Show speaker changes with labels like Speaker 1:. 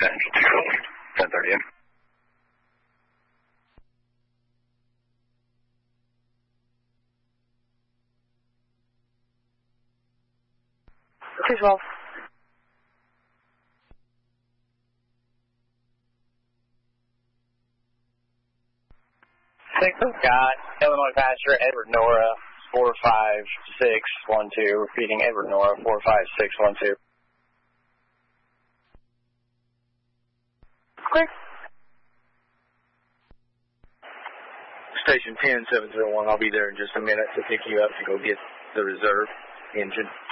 Speaker 1: 10:30 in.
Speaker 2: Two 12.
Speaker 3: Got Illinois passenger Edward Nora 45612. Repeating, Edward Nora 45612.
Speaker 2: Clear.
Speaker 4: Station 10701, I'll be there in just a minute to pick you up to go get the reserve engine.